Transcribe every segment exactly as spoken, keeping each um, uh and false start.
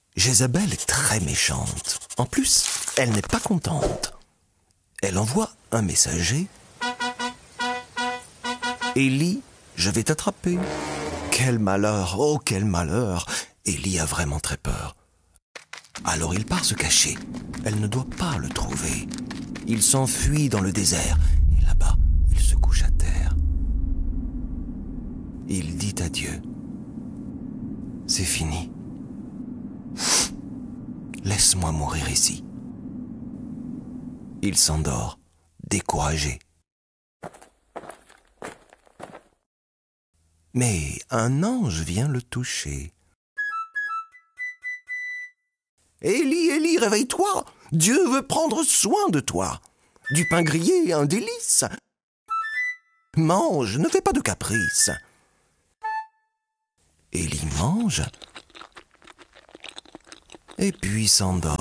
Jézabel est très méchante. En plus, elle n'est pas contente. Elle envoie un messager. Élie, je vais t'attraper. Quel malheur, oh quel malheur. Élie a vraiment très peur. Alors il part se cacher. Elle ne doit pas le trouver. Il s'enfuit dans le désert. Et là-bas, il se couche à terre. Il dit à Dieu, « C'est fini. Laisse-moi mourir ici. » Il s'endort, découragé. Mais un ange vient le toucher. « Élie, Élie, réveille-toi! Dieu veut prendre soin de toi. Du pain grillé, un délice. Mange, ne fais pas de caprices. » Élie mange, et puis s'endort.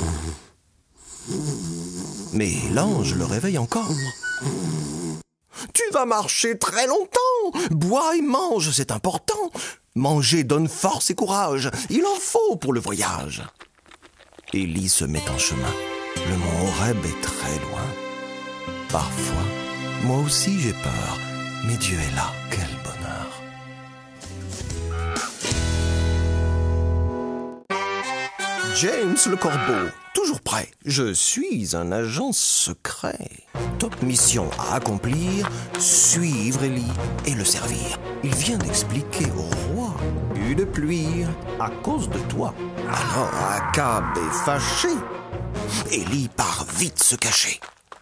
Mais l'ange le réveille encore. « Tu vas marcher très longtemps. Bois et mange, c'est important. Manger donne force et courage. Il en faut pour le voyage. » Élie se met en chemin. Le mont Horeb est très loin. Parfois, moi aussi j'ai peur, mais Dieu est là. Quel bonheur! James le corbeau, toujours prêt. Je suis un agent secret. Top mission à accomplir, suivre Élie et le servir. Il vient d'expliquer au roi. Une pluie à cause de toi. Alors Akab est fâché. Élie part vite se cacher.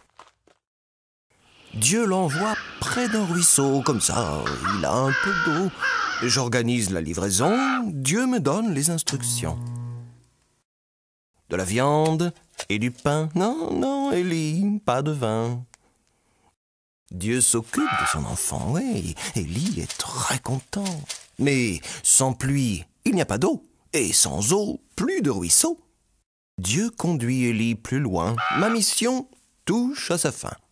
Dieu l'envoie près d'un ruisseau, comme ça, il a un peu d'eau. J'organise la livraison, Dieu me donne les instructions. De la viande et du pain. Non, non, Élie, pas de vin. Dieu s'occupe de son enfant, oui. Élie est très content. Mais sans pluie, il n'y a pas d'eau. Et sans eau, plus de ruisseau. Dieu conduit Élie plus loin. Ma mission touche à sa fin.